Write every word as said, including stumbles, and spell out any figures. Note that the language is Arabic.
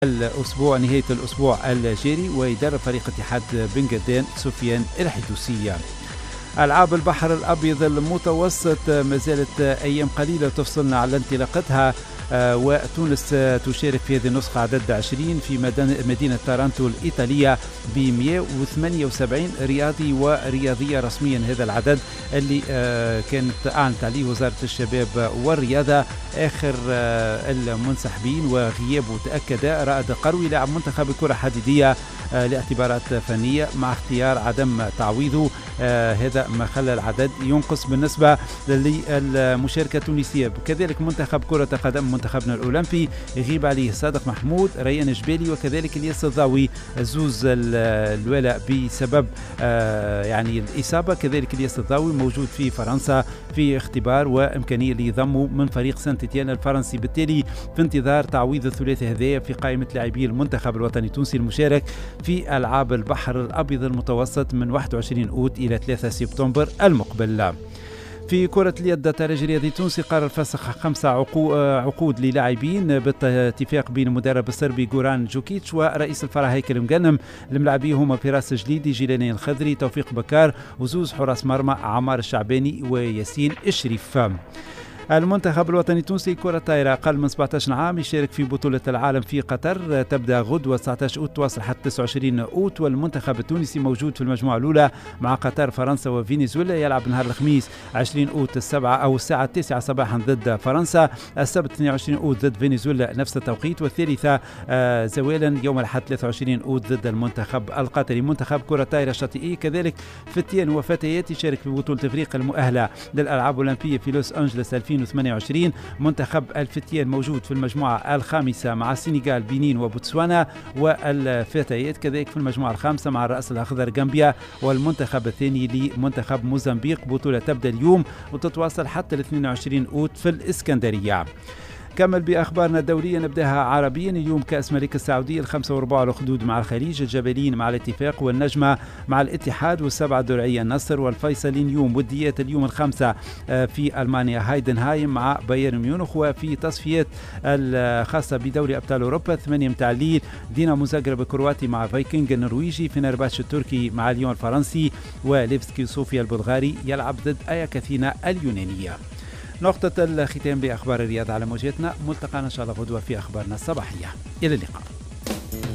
الأسبوع نهاية الأسبوع الجاري، ويدرب فريق اتحاد بنغدان سفيان الحدوسي. ألعاب البحر الأبيض المتوسط ما زالت أيام قليلة تفصلنا على انطلاقتها، وتونس تشارك في هذه النسخة عدد عشرين في مدينة تارانتو الإيطالية ب مئة وثمانية وسبعين رياضي ورياضية رسميا. هذا العدد اللي كانت أعلنت عليه وزارة الشباب والرياضة. آخر المنسحبين وغيابه تأكد رائد قروي لاعب منتخب الكرة الحديدية لاعتبارات فنية مع اختيار عدم تعويضه. هذا ما خلى العدد ينقص بالنسبة للمشاركة التونسية. كذلك منتخب كرة قدم منتخبنا الأولمبي يغيب عليه صادق محمود، ريان جبالي، وكذلك الياس الضاوي، زوز الولاء بسبب يعني الإصابة. كذلك الياس الضاوي موجود في فرنسا في اختبار وإمكانية ليضمه من فريق سانت إتيان الفرنسي، بالتالي في انتظار تعويض الثلاثي هذايا في قائمة لاعبي المنتخب الوطني التونسي المشارك في ألعاب البحر الأبيض المتوسط من واحد وعشرين أوت إلى ثلاثة سبتمبر المقبل. في كرة اليد الترجي الرياضي التونسي قرر فسخ خمسة عقود للاعبين باتفاق بين المدرب الصربي جوران جوكيتش ورئيس الفرع هيكل مقنم. الملاعبين هما فراس جليدي، جيلاني الخضري، توفيق بكار، وزوز حراس مرمى عمار الشعباني وياسين الشريف. المنتخب الوطني التونسي كرة طائرة أقل من سبعة عشر عام يشارك في بطولة العالم في قطر، تبدأ غدوة تسعة عشر أوت تواصل حتى تسعة وعشرين أوت. والمنتخب التونسي موجود في المجموعة الأولى مع قطر، فرنسا وفنزويلا. يلعب نهار الخميس عشرين أوت السبعة أو الساعة التاسعة صباحا ضد فرنسا، السبت اثنين وعشرين أوت ضد فنزويلا نفس التوقيت، والثالثة آه زوالا يوم الأحد ثلاثة وعشرين أوت ضد المنتخب القطري. منتخب كرة طائرة الشاطئية كذلك فتيان وفتيات يشارك في بطولة افريقيا المؤهلة للألعاب الأولمبية في لوس أنجلوس ألفين وثمانية وعشرين. منتخب الفتيان موجود في المجموعة الخامسة مع السنغال، بنين وبوتسوانا، والفتيات كذلك في المجموعة الخامسة مع الرأس الأخضر غامبيا، والمنتخب الثاني لمنتخب موزمبيق. بطولة تبدأ اليوم وتتواصل حتى الاثنين وعشرين أوت في الإسكندرية. كمل بأخبارنا الدولية، نبدأها عربيا. اليوم كأس ملك السعودية الخمسة وربع الأخدود مع الخليج، الجبلين مع الاتفاق، والنجمة مع الاتحاد، والسبعة درعية النصر، والفيصلين يوم وديات اليوم الخمسة في ألمانيا هايدنهايم مع بايرن ميونخ. وفي تصفيات الخاصة بدوري أبطال أوروبا ثمانية متاع الليل دينامو زاغرب الكرواتي مع فايكنج النرويجي، فنرباتش التركي مع ليون الفرنسي، وليفسكي صوفيا البلغاري يلعب ضد أياك أثينا اليونانية. نقطة الختام بأخبار الرياضة على موجتنا، ملتقانا إن شاء الله غدوة في أخبارنا الصباحية. إلى اللقاء.